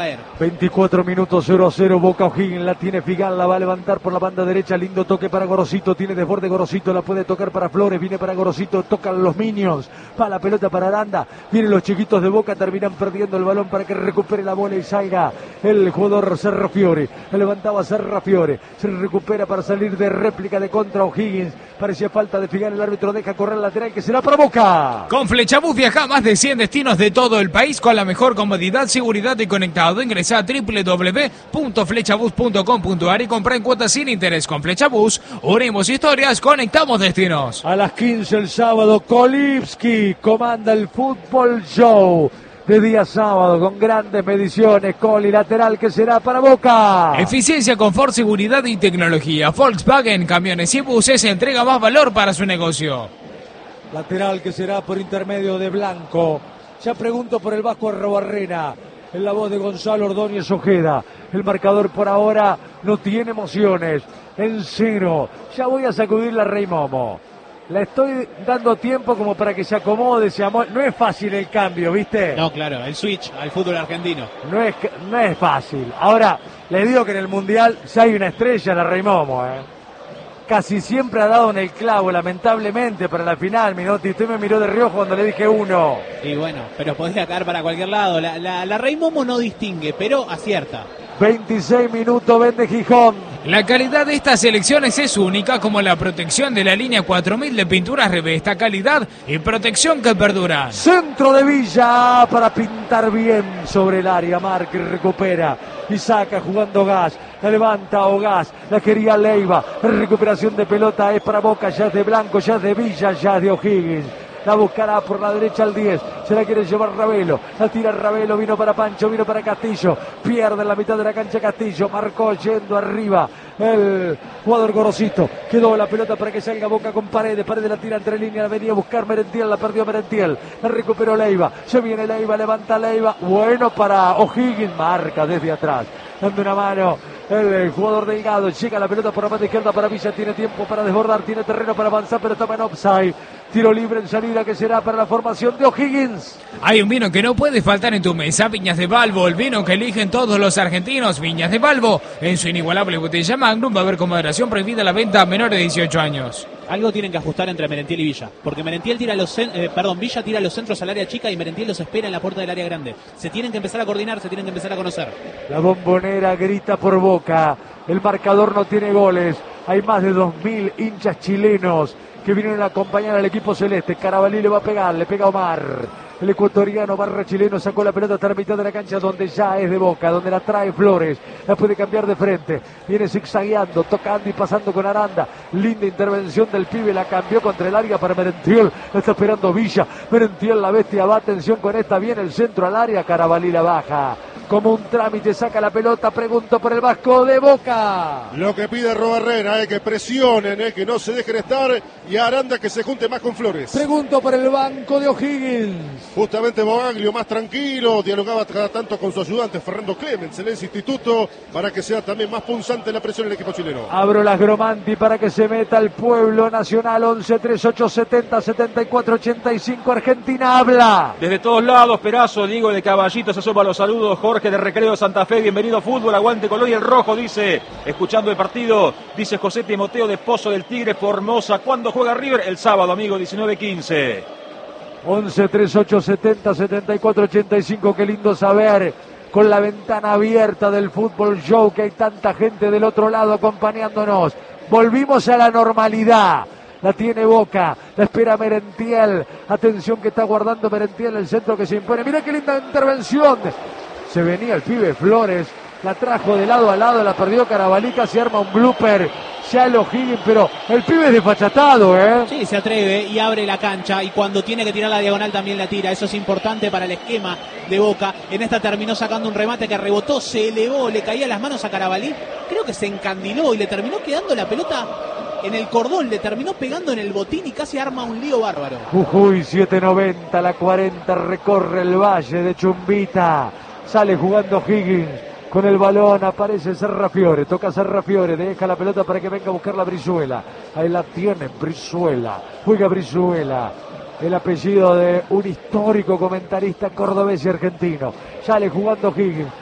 24 minutos 0-0, Boca O'Higgins, la tiene Figal, la va a levantar por la banda derecha, lindo toque para Gorosito, tiene desborde Gorosito, la puede tocar para Flores, viene para Gorosito, tocan los Minions, va la pelota para Aranda, vienen los chiquitos de Boca, terminan perdiendo el balón para que recupere la bola y salga el jugador Serrafiore, la levantaba Serrafiore, se recupera para salir de réplica de contra O'Higgins, parecía falta de Figal, el árbitro deja correr el lateral que será para Boca. Con Flechabús viaja a más de 100 destinos de todo el país con la mejor comodidad, seguridad y conectado. Ingresa a www.flechabus.com.ar y compra en cuotas sin interés. Con Flechabús, unimos historias, conectamos destinos. A las 15 el sábado, Kolipski comanda el Fútbol Show de día sábado con grandes mediciones. Coli lateral que será para Boca. Eficiencia, confort, seguridad y tecnología. Volkswagen Camiones y Buses entrega más valor para su negocio. Lateral que será por intermedio de Blanco. Ya pregunto por el Vasco Arrobarrena. En la voz de Gonzalo Ordóñez Ojeda. El marcador por ahora no tiene emociones. En 0. Ya voy a sacudir la Rey Momo. Le estoy dando tiempo como para que se acomode, no es fácil el cambio, ¿viste? No, claro, el switch al fútbol argentino. No es fácil. Ahora, les digo que en el Mundial ya hay una estrella, la Rey Momo, Casi siempre ha dado en el clavo, lamentablemente, para la final, Minotti. Usted me miró de reojo cuando le dije 1. Y bueno, pero podría caer para cualquier lado. La Rey Momo no distingue, pero acierta. 26 minutos, vende Gijón. La calidad de estas selecciones es única, como la protección de la línea 4000 de pinturas Revesta, calidad y protección que perduran. Centro de Villa para pintar bien sobre el área. Márquez recupera y saca jugando Gas. La levanta Ogás, la quería Leiva. Recuperación de pelota es para Boca, ya es de Blanco, ya es de Villa, ya es de O'Higgins. La buscará por la derecha al 10. Se la quiere llevar Ravelo. La tira Ravelo. Vino para Pancho. Vino para Castillo. Pierde en la mitad de la cancha Castillo. Marcó yendo arriba el jugador Gorosito. Quedó la pelota para que salga Boca con Paredes. Paredes la tira entre líneas. La venía a buscar Merentiel. La perdió Merentiel. La recuperó Leiva. Se viene Leiva. Levanta Leiva. Bueno para O'Higgins. Marca desde atrás. Dando una mano el jugador Delgado. Llega la pelota por la banda izquierda para Villa. Tiene tiempo para desbordar. Tiene terreno para avanzar. Pero estaba en offside. Tiro libre en salida que será para la formación de O'Higgins. Hay un vino que no puede faltar en tu mesa. Viñas de Balbo, el vino que eligen todos los argentinos. Viñas de Balbo, en su inigualable botella Magnum. Va a haber con moderación prohibida la venta a menores de 18 años. Algo tienen que ajustar entre Merentiel y Villa. Porque Merentiel tira Villa tira los centros al área chica y Merentiel los espera en la puerta del área grande. Se tienen que empezar a coordinar, se tienen que empezar a conocer. La Bombonera grita por Boca. El marcador no tiene goles. Hay más de 2000 hinchas chilenos que vinieron a acompañar al equipo celeste. Carabalí le va a pegar, le pega Omar. El ecuatoriano barra chileno sacó la pelota hasta la mitad de la cancha donde ya es de Boca, donde la trae Flores. La puede cambiar de frente. Viene zigzagueando, tocando y pasando con Aranda. Linda intervención del pibe, la cambió contra el área para Merentiel. La está esperando Villa. Merentiel, la bestia, va, atención con esta. Viene el centro al área, Carabalí la baja. Como un trámite saca la pelota, pregunto por el Vasco de Boca. Lo que pide Arrobarrena es que presionen, que no se dejen estar, y Aranda que se junte más con Flores. Pregunto por el banco de O'Higgins. Justamente Bogaglio más tranquilo, dialogaba cada tanto con su ayudante Fernando Clemens en ese instituto para que sea también más punzante la presión del equipo chileno. Abro las Gromanti para que se meta el pueblo nacional. 11 38 70 74 85. Argentina habla. Desde todos lados, Perazo, Diego de Caballito, se asoma los saludos. Jorge de Recreo Santa Fe, bienvenido a fútbol, aguante color y el rojo, dice, escuchando el partido, dice José Timoteo de Pozo del Tigre, Formosa. ¿Cuándo juega River? El sábado, amigo, 19:15. 11 38 70 74 85. Qué lindo saber, con la ventana abierta del Fútbol Show, que hay tanta gente del otro lado acompañándonos. Volvimos a la normalidad. La tiene Boca, la espera Merentiel. Atención que está guardando Merentiel, el centro que se impone. Mira qué linda intervención. Se venía el pibe Flores, la trajo de lado a lado, la perdió Carabalí, se arma un blooper. Ya el O'Higgins, pero el pibe es desfachatado, Sí, se atreve y abre la cancha, y cuando tiene que tirar la diagonal también la tira. Eso es importante para el esquema de Boca. En esta terminó sacando un remate que rebotó, se elevó, le caía las manos a Carabalí. Creo que se encandiló y le terminó quedando la pelota en el cordón, le terminó pegando en el botín y casi arma un lío bárbaro. Jujuy 790, la 40 recorre el valle de Chumbita. Sale jugando O'Higgins con el balón, aparece Serrafiore, toca Serrafiore, deja la pelota para que venga a buscar la Brizuela. Ahí la tiene Brizuela, juega Brizuela, el apellido de un histórico comentarista cordobés y argentino. Sale jugando O'Higgins,